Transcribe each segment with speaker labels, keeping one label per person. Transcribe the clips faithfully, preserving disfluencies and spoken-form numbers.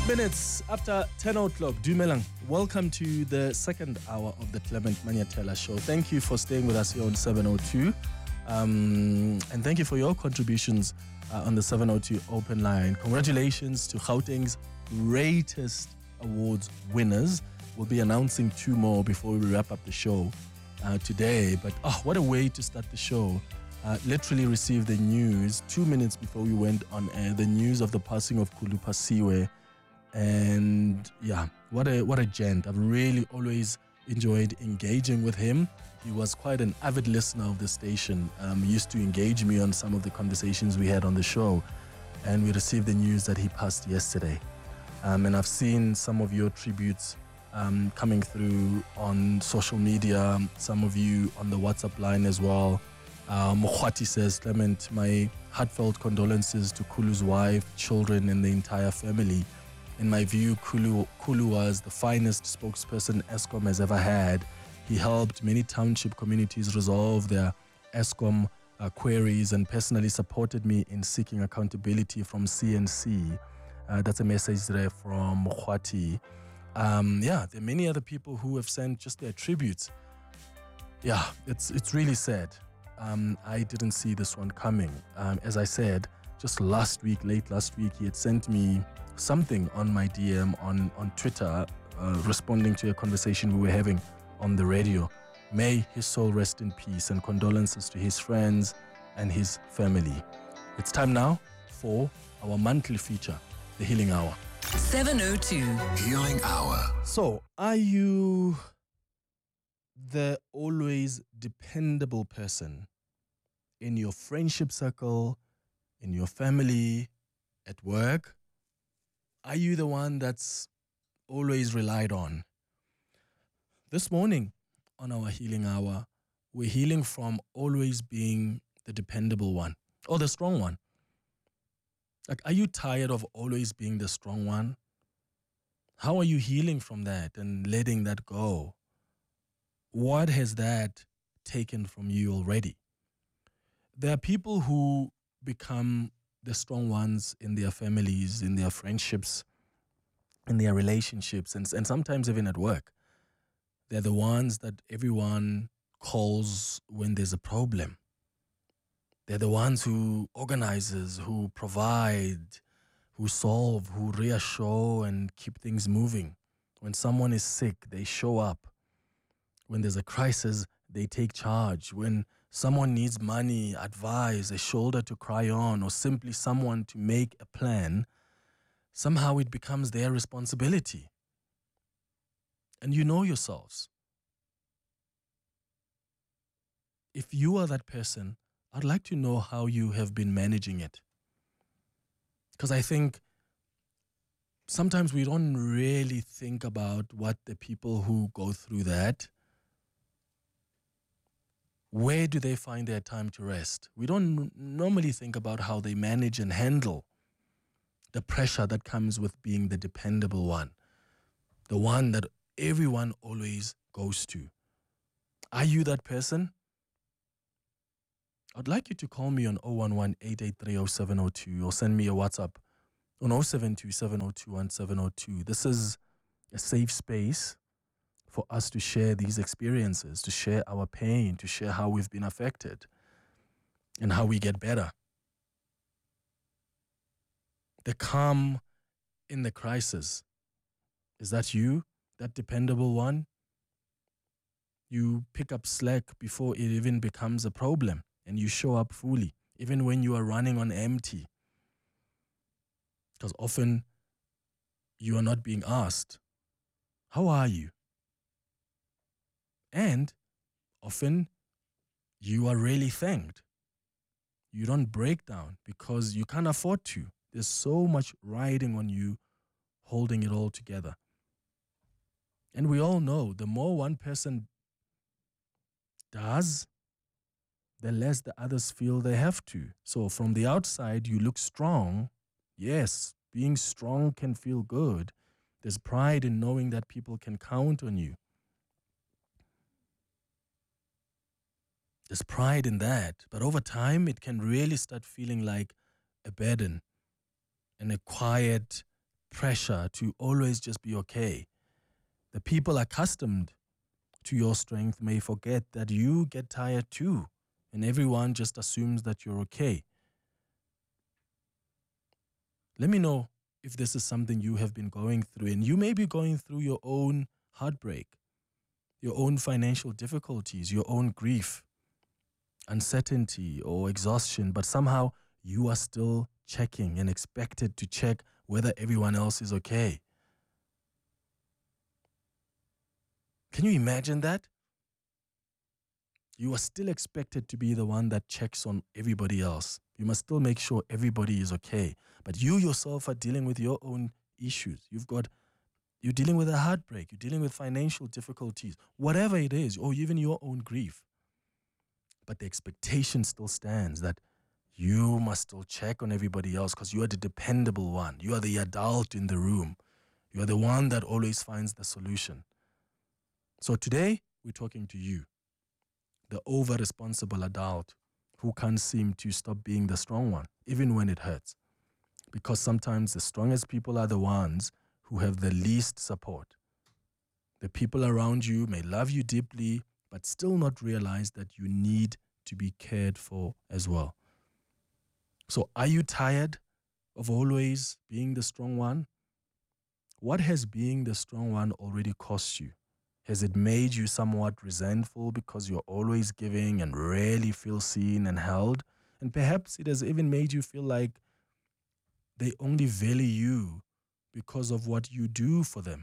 Speaker 1: minutes after ten o'clock, Dumelang. Welcome to the second hour of the Clement Maniatela show. Thank you for staying with us here on seven oh two. Um, and thank you for your contributions uh, on the seven oh two open line. Congratulations to Gauteng's greatest awards winners. We'll be announcing two more before we wrap up the show uh, today. But oh, what a way to start the show. Uh, literally received the news two minutes before we went on air, the news of the passing of Khulu Phasiwe. And yeah, what a what a gent. I've really always enjoyed engaging with him. He was quite an avid listener of the station. Um, he used to engage me on some of the conversations we had on the show. And we received the news that he passed yesterday. Um, and I've seen some of your tributes um, coming through on social media, some of you on the WhatsApp line as well. Uh, Mokhwati says, Clement, my heartfelt condolences to Khulu's wife, children, and the entire family. In my view, Khulu, Khulu was the finest spokesperson Eskom has ever had. He helped many township communities resolve their Eskom uh, queries and personally supported me in seeking accountability from C N C. Uh, that's a message there from Mokhwati. Um, yeah, there are many other people who have sent just their tributes. Yeah, it's it's really sad. Um, I didn't see this one coming. Um, as I said, just last week, late last week, he had sent me something on my D M on, on Twitter, uh, responding to a conversation we were having on the radio. May his soul rest in peace, and condolences to his friends and his family. It's time now for our monthly feature, The Healing Hour.
Speaker 2: seven oh two
Speaker 3: Healing Hour.
Speaker 1: So, are you the always dependable person in your friendship circle, in your family, at work? Are you the one that's always relied on? This morning on our Healing Hour, we're healing from always being the dependable one or the strong one. Like, are you tired of always being the strong one? How are you healing from that and letting that go? What has that taken from you already? There are people who become the strong ones in their families, in their friendships, in their relationships, and, and sometimes even at work. They're the ones that everyone calls when there's a problem. They're the ones who organizes, who provide, who solve, who reassure and keep things moving. When someone is sick, they show up. When there's a crisis, they take charge. When someone needs money, advice, a shoulder to cry on, or simply someone to make a plan, somehow it becomes their responsibility. And you know yourselves. If you are that person, I'd like to know how you have been managing it. Because I think sometimes we don't really think about what the people who go through that, where do they find their time to rest? We don't normally think about how they manage and handle the pressure that comes with being the dependable one, the one that everyone always goes to. Are you that person? I'd like you to call me on zero one one, eight eight three, zero seven zero two or send me a WhatsApp on zero seven two, seven zero two, one seven zero two. This is a safe space for us to share these experiences, to share our pain, to share how we've been affected and how we get better. The calm in the crisis. Is that you, that dependable one? You pick up slack before it even becomes a problem and you show up fully, even when you are running on empty. Because often you are not being asked, how are you? And often you are really thanked. You don't break down because you can't afford to. There's so much riding on you holding it all together. And we all know the more one person does, the less the others feel they have to. So from the outside, you look strong. Yes, being strong can feel good. There's pride in knowing that people can count on you. There's pride in that. But over time, it can really start feeling like a burden and a quiet pressure to always just be okay. The people accustomed to your strength may forget that you get tired too, and everyone just assumes that you're okay. Let me know if this is something you have been going through, and you may be going through your own heartbreak, your own financial difficulties, your own grief, uncertainty or exhaustion, but somehow you are still checking and expected to check whether everyone else is okay. Can you imagine that? You are still expected to be the one that checks on everybody else. You must still make sure everybody is okay. But you yourself are dealing with your own issues. You've got, you're dealing with a heartbreak. You're dealing with financial difficulties, whatever it is, or even your own grief. But the expectation still stands that you must still check on everybody else because you are the dependable one. You are the adult in the room. You are the one that always finds the solution. So today, we're talking to you, the over-responsible adult who can't seem to stop being the strong one, even when it hurts. Because sometimes the strongest people are the ones who have the least support. The people around you may love you deeply, but still not realize that you need to be cared for as well. So are you tired of always being the strong one? What has being the strong one already cost you? Has it made you somewhat resentful because you're always giving and rarely feel seen and held? And perhaps it has even made you feel like they only value you because of what you do for them.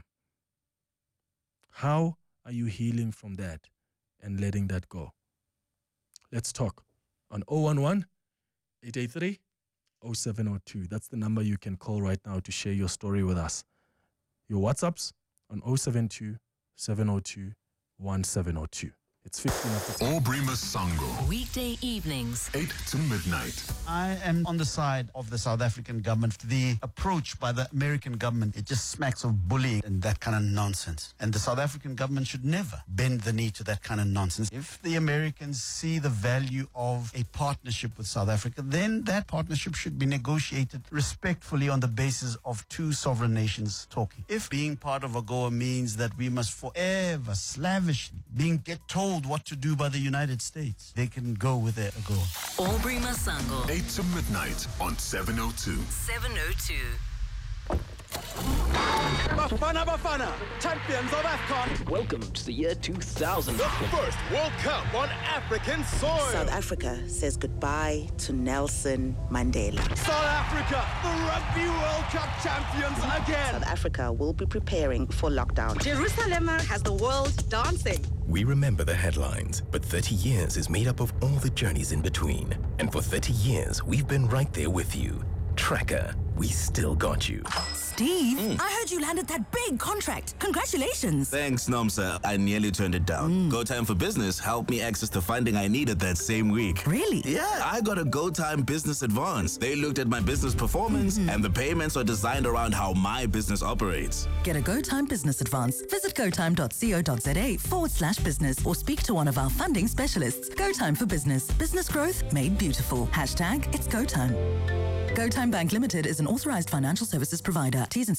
Speaker 1: How are you healing from that and letting that go? Let's talk on zero one one, eight eight three, zero seven zero two. That's the number you can call right now to share your story with us. Your WhatsApps on zero seven two, seven zero two, one seven zero two. It's fifteen after ten.
Speaker 2: Aubrey Masango.
Speaker 3: Weekday evenings.
Speaker 2: eight to midnight.
Speaker 4: I am on the side of the South African government. The approach by the American government, it just smacks of bullying and that kind of nonsense. And the South African government should never bend the knee to that kind of nonsense. If the Americans see the value of a partnership with South Africa, then that partnership should be negotiated respectfully on the basis of two sovereign nations talking. If being part of AGOA means that we must forever slavishly being get told what to do by the United States, they can go with their AGOA.
Speaker 3: Aubrey Masango.
Speaker 2: eight to midnight on seven oh two.
Speaker 3: seven oh two.
Speaker 5: Bafana Bafana, champions of AFCON.
Speaker 6: Welcome to the year two thousand.
Speaker 5: The first World Cup on African soil.
Speaker 7: South Africa says goodbye to Nelson Mandela.
Speaker 5: South Africa, the Rugby World Cup champions again.
Speaker 7: South Africa will be preparing for lockdown.
Speaker 8: Jerusalem has the world dancing.
Speaker 9: We remember the headlines, but thirty years is made up of all the journeys in between. And for thirty years, we've been right there with you. Tracker, we still got you.
Speaker 3: Steve, mm. I heard you landed that big contract. Congratulations.
Speaker 10: Thanks, Nomsa. I nearly turned it down. Mm. GoTime for Business helped me access the funding I needed that same week.
Speaker 3: Really?
Speaker 10: Yeah, I got a GoTime Business Advance. They looked at my business performance, mm-hmm. and the payments are designed around how my business operates.
Speaker 3: Get a GoTime Business Advance. Visit gotime.co.za forward slash business or speak to one of our funding specialists. GoTime for Business. Business growth made beautiful. Hashtag it's GoTime. GoTime Bank Limited is an authorized financial services provider. T's and